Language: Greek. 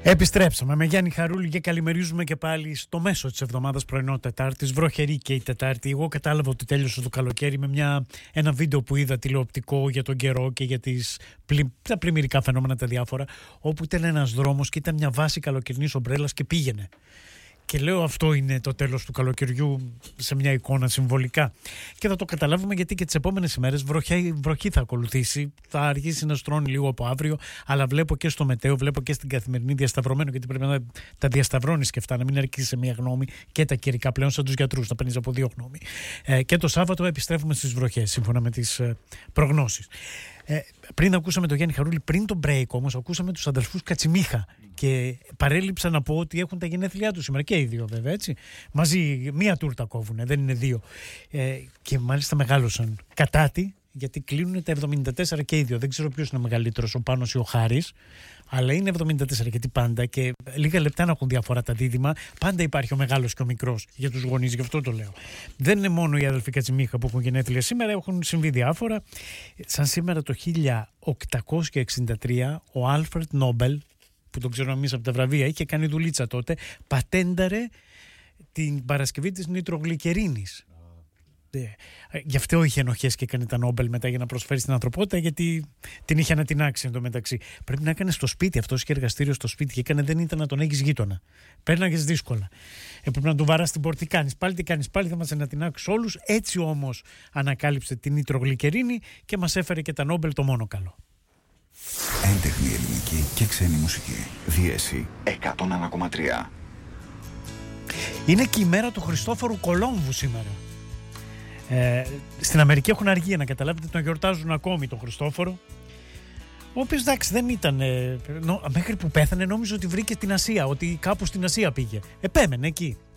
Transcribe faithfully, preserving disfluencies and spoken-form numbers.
Επιστρέψαμε με Γιάννη Χαρούλη και καλημερίζουμε και πάλι στο μέσο της εβδομάδας, πρωινό Τετάρτης, βροχερή και η Τετάρτη. Εγώ κατάλαβα ότι τέλειωσε το καλοκαίρι με μια, ένα βίντεο που είδα τηλεοπτικό για τον καιρό και για τις, τα πλημμυρικά φαινόμενα τα διάφορα, όπου ήταν ένας δρόμος και ήταν μια βάση καλοκαιρινής ομπρέλας και πήγαινε. Και λέω αυτό είναι το τέλος του καλοκαιριού σε μια εικόνα συμβολικά. Και θα το καταλάβουμε γιατί και τις επόμενες ημέρες βροχή, βροχή θα ακολουθήσει. Θα αργήσει να στρώνει λίγο από αύριο, αλλά βλέπω και στο μετέο, βλέπω και στην καθημερινή διασταυρωμένο, γιατί πρέπει να τα διασταυρώνεις και αυτά, να μην αρκείς σε μια γνώμη, και τα καιρικά πλέον σαν τους γιατρούς, να παίρνεις από δύο γνώμη. Ε, και το Σάββατο επιστρέφουμε στις βροχές, σύμφωνα με τις ε, προγνώσεις. Ε, πριν ακούσαμε τον Γιάννη Χαρούλη, πριν το break όμως, ακούσαμε τους αδελφούς Κατσιμίχα και παρέλειψα να πω ότι έχουν τα γενέθλιά τους σήμερα και οι δύο, βέβαια, έτσι. Μαζί μία τούρτα κόβουνε, δεν είναι δύο. Ε, και μάλιστα μεγάλωσαν κατά τη, γιατί κλείνουν τα εβδομήντα τέσσερα και οι δύο. Δεν ξέρω ποιος είναι μεγαλύτερος, ο Πάνος ή ο Χάρης, αλλά είναι εβδομήντα τέσσερα, γιατί πάντα, και λίγα λεπτά να έχουν διαφορά τα δίδυμα, πάντα υπάρχει ο μεγάλος και ο μικρός για τους γονείς, γι' αυτό το λέω. Δεν είναι μόνο οι αδελφοί Κατσιμίχα που έχουν γενέθλια σήμερα, έχουν συμβεί διάφορα. Σαν σήμερα το χίλια οκτακόσια εξήντα τρία, ο Άλφρεντ Νόμπελ, που τον ξέρουμε εμείς από τα βραβεία, είχε κάνει δουλίτσα τότε, πατένταρε την παρασκευή της νητρογλυκερίνης. Yeah. Γι' αυτό είχε ενοχές και έκανε τα Νόμπελ μετά για να προσφέρει στην ανθρωπότητα, γιατί την είχε ανατινάξει εντωμεταξύ. Πρέπει να έκανε στο σπίτι, αυτό είχε εργαστήριο στο σπίτι και έκανε, δεν ήταν να τον έχεις γείτονα. Πέρναγες δύσκολα. Ε, πρέπει να του βαράς την πόρτα. Τι κάνεις πάλι, τι κάνεις πάλι, θα μας ανατινάξει όλους. Έτσι όμως ανακάλυψε την νητρογλυκερίνη και μας έφερε και τα Νόμπελ, το μόνο καλό. Έντεχνη ελληνική και ξένη μουσική. Διέση εκατόν ένα κόμμα τρία. Είναι και η μέρα του Χριστόφορου Κολόμβου σήμερα. Ε, στην Αμερική έχουν αργία, να καταλάβετε, τον γιορτάζουν ακόμη τον Χριστόφορο, ο οποίος, εντάξει, δεν ήταν ε, νο, μέχρι που πέθανε νόμιζε ότι βρήκε την Ασία, ότι κάπου στην Ασία πήγε. Επέμενε εκεί.